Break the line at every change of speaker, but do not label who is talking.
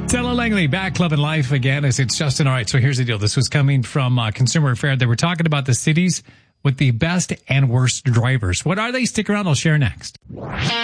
Stella Langley, back Club and Life again as it's Justin. All right, so here's the deal. This was coming from Consumer Affair. They were talking about the cities with the best and worst drivers. What are they? Stick around. I'll share next.